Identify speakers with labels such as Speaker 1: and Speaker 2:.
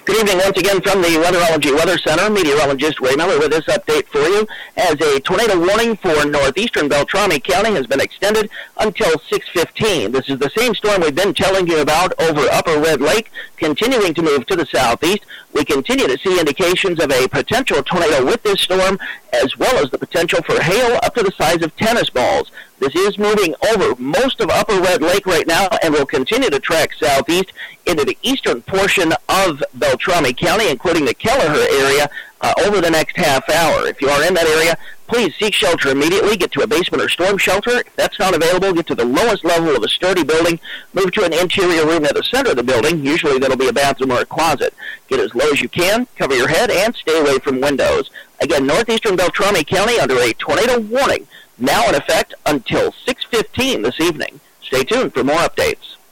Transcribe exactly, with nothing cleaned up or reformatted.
Speaker 1: Good evening once again from the Weatherology Weather Center. Meteorologist Ray Miller with this update for you as a tornado warning for northeastern Beltrami County has been extended until six fifteen. This is the same storm we've been telling you about over Upper Red Lake, continuing to move to the southeast. We continue to see indications of a potential tornado with this storm, as well as the potential for hail up to the size of tennis balls. This is moving over most of Upper Red Lake right now and will continue to track southeast into the eastern portion of Beltrami County, including the Kelleher area, uh, over the next half hour. If you are in that area, please seek shelter immediately. Get to a basement or storm shelter. If that's not available, get to the lowest level of a sturdy building. Move to an interior room at the center of the building. Usually that'll be a bathroom or a closet. Get as low as you can, cover your head, and stay away from windows. Again, northeastern Beltrami County under a tornado warning, now in effect until six fifteen this evening. Stay tuned for more updates.